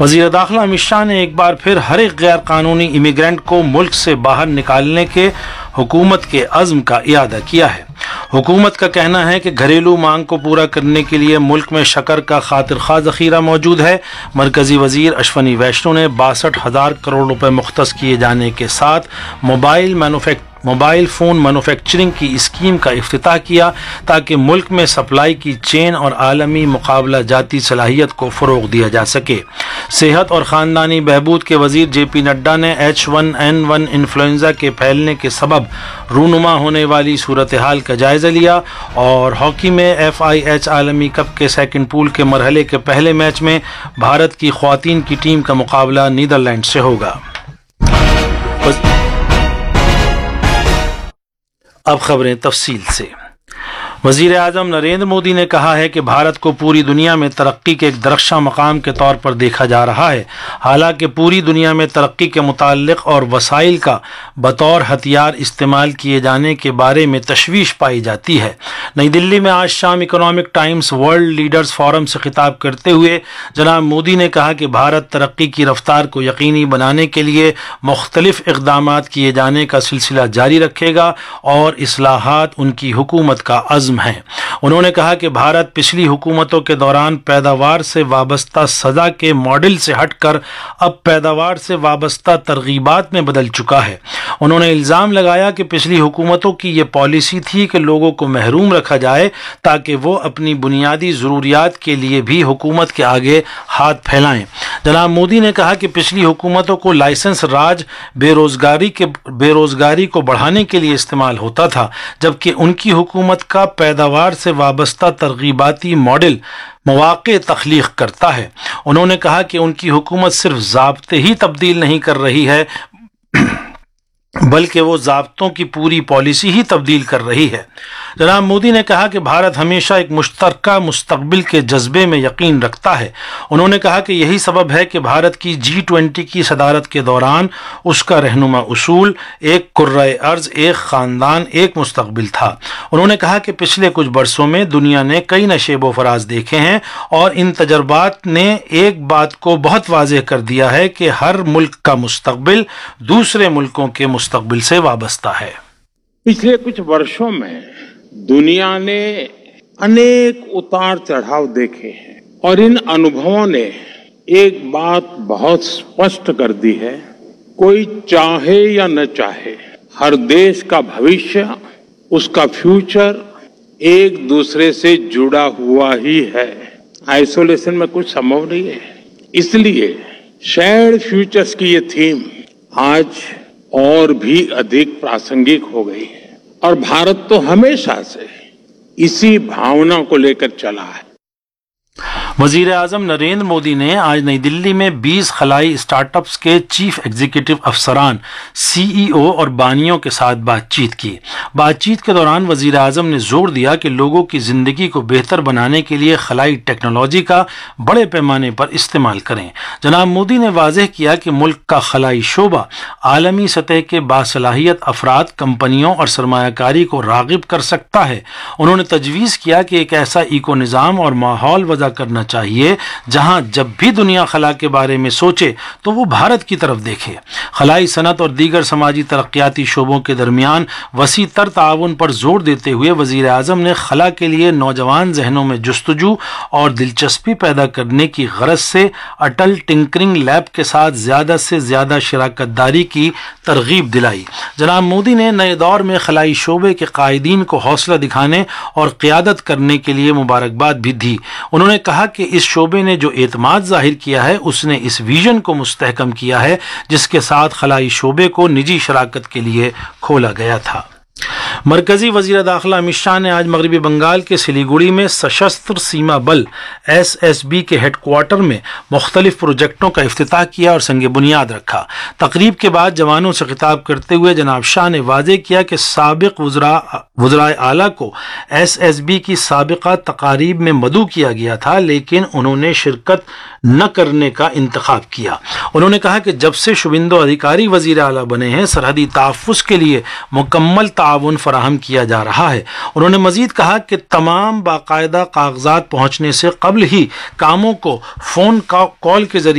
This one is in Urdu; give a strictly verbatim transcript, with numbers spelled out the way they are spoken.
وزیر داخلہ امت شاہ نے ایک بار پھر ہر ایک غیر قانونی امیگرینٹ کو ملک سے باہر نکالنے کے حکومت کے عزم کا اعادہ کیا ہے۔ حکومت کا کہنا ہے کہ گھریلو مانگ کو پورا کرنے کے لیے ملک میں شکر کا خاطر خواہ ذخیرہ موجود ہے۔ مرکزی وزیر اشونی ویشنو نے باسٹھ ہزار کروڑ روپے مختص کیے جانے کے ساتھ mobile manufacture mobile phone manufacturing کی اسکیم کا افتتاح کیا تاکہ ملک میں سپلائی کی چین اور عالمی مقابلہ جاتی صلاحیت کو فروغ دیا جا سکے۔ صحت اور خاندانی بہبود کے وزیر جے پی نڈا نے H one N one influenza کے پھیلنے کے سبب رونما ہونے والی صورتحال کا جائزہ لیا اور ہاکی میں ایف آئی ایچ عالمی کپ کے سیکنڈ پول کے مرحلے کے پہلے میچ میں بھارت کی خواتین کی ٹیم کا مقابلہ نیدرلینڈ سے ہوگا۔ اب خبریں تفصیل سے۔ وزیر اعظم نریندر مودی نے کہا ہے کہ بھارت کو پوری دنیا میں ترقی کے ایک درخشاں مقام کے طور پر دیکھا جا رہا ہے، حالانکہ پوری دنیا میں ترقی کے متعلق اور وسائل کا بطور ہتھیار استعمال کیے جانے کے بارے میں تشویش پائی جاتی ہے۔ نئی دلی میں آج شام economic Times world leaders forum سے خطاب کرتے ہوئے جناب مودی نے کہا کہ بھارت ترقی کی رفتار کو یقینی بنانے کے لیے مختلف اقدامات کیے جانے کا سلسلہ جاری رکھے گا اور اصلاحات ان کی حکومت کا عزم ہیں۔ انہوں نے کہا کہ بھارت پچھلی حکومتوں کے دوران پیداوار سے وابستہ سزا کے ماڈل سے ہٹ کر اب پیداوار سے وابستہ ترغیبات میں بدل چکا ہے۔ انہوں نے الزام لگایا کہ پچھلی حکومتوں کی یہ پالیسی تھی کہ لوگوں کو محروم رکھا جائے تاکہ وہ اپنی بنیادی ضروریات کے لیے بھی حکومت کے آگے ہاتھ پھیلائیں۔ جناب مودی نے کہا کہ پچھلی حکومتوں کو لائسنس راج بے روزگاری کے بے روزگاری کو بڑھانے کے لیے استعمال ہوتا تھا، جبکہ ان کی حکومت کا پیداوار سے وابستہ ترغیباتی ماڈل مواقع تخلیق کرتا ہے۔ انہوں نے کہا کہ ان کی حکومت صرف ضابطے ہی تبدیل نہیں کر رہی ہے بلکہ وہ ضابطوں کی پوری پالیسی ہی تبدیل کر رہی ہے۔ جناب مودی نے کہا کہ بھارت ہمیشہ ایک مشترکہ مستقبل کے جذبے میں یقین رکھتا ہے۔ انہوں نے کہا کہ یہی سبب ہے کہ بھارت کی جی ٹوینٹی کی صدارت کے دوران اس کا رہنما اصول ایک کرۂ ارض ایک خاندان ایک مستقبل تھا۔ انہوں نے کہا کہ پچھلے کچھ برسوں میں دنیا نے کئی نشیب و فراز دیکھے ہیں اور ان تجربات نے ایک بات کو بہت واضح کر دیا ہے کہ ہر ملک کا مستقبل دوسرے ملکوں کے مستقبل سے وابستہ ہے۔ پچھلے کچھ برسوں میں دنیا نے انیک اتار چڑھاؤ دیکھے ہیں اور ان انوبھووں نے ایک بات بہت اسپشٹ کر دی ہے، کوئی چاہے یا نہ چاہے ہر دیش کا بھوشیہ، اس کا فیوچر ایک دوسرے سے جڑا ہوا ہی ہے۔ آئسولیشن میں کچھ سمبھو نہیں ہے۔ اس لیے شیئرڈ فیوچرز کی یہ تھیم آج اور بھی ادھک پراسنگک ہو گئی ہے اور بھارت تو ہمیشہ سے اسی بھاونا کو لے کر چلا ہے۔ وزیر اعظم نریندر مودی نے آج نئی دلی میں بیس خلائی اسٹارٹ اپس کے چیف ایگزیکٹو افسران، سی ای او اور بانیوں کے ساتھ بات چیت کی۔ بات چیت کے دوران وزیر اعظم نے زور دیا کہ لوگوں کی زندگی کو بہتر بنانے کے لیے خلائی ٹیکنالوجی کا بڑے پیمانے پر استعمال کریں۔ جناب مودی نے واضح کیا کہ ملک کا خلائی شعبہ عالمی سطح کے باصلاحیت افراد، کمپنیوں اور سرمایہ کاری کو راغب کر سکتا ہے۔ انہوں نے تجویز کیا کہ ایک ایسا ایکو نظام اور ماحول وضع کرنا چاہیے جہاں جب بھی دنیا خلا کے بارے میں سوچے تو وہ بھارت کی طرف دیکھے۔ خلائی صنعت اور دیگر سماجی ترقیاتی شعبوں کے درمیان وسیع تر تعاون پر زور دیتے ہوئے وزیر اعظم نے خلا کے لیے نوجوان ذہنوں میں جستجو اور دلچسپی پیدا کرنے کی غرض سے اٹل ٹنکرنگ لیب کے ساتھ زیادہ سے زیادہ شراکت داری کی ترغیب دلائی۔ جناب مودی نے نئے دور میں خلائی شعبے کے قائدین کو حوصلہ دکھانے اور قیادت کرنے کے لیے مبارکباد بھی دی۔ انہوں نے کہا کہ اس شعبے نے جو اعتماد ظاہر کیا ہے اس نے اس ویژن کو مستحکم کیا ہے جس کے ساتھ خلائی شعبے کو نجی شراکت کے لیے کھولا گیا تھا۔ مرکزی وزیر داخلہ امت شاہ نے آج مغربی بنگال کے سلیگوڑی میں سشستر سیما بل ایس ایس بی کے ہیڈ کوارٹر میں مختلف پروجیکٹوں کا افتتاح کیا اور سنگ بنیاد رکھا۔ تقریب کے بعد جوانوں سے خطاب کرتے ہوئے جناب شاہ نے واضح کیا کہ سابق وزراء وزرائے اعلیٰ کو ایس ایس بی کی سابقہ تقاریب میں مدعو کیا گیا تھا لیکن انہوں نے شرکت نہ کرنے کا انتخاب کیا۔ انہوں نے کہا کہ جب سے شوبھندو ادھیکاری وزیر اعلیٰ بنے ہیں سرحدی تحفظ کے لیے مکمل تعاون فراہم کیا جا رہا ہے۔ انہوں نے مزید کہا کہ تمام باقاعدہ کاغذات پہنچنے سے قبل ہی کاموں کو فون کال کے ذریعے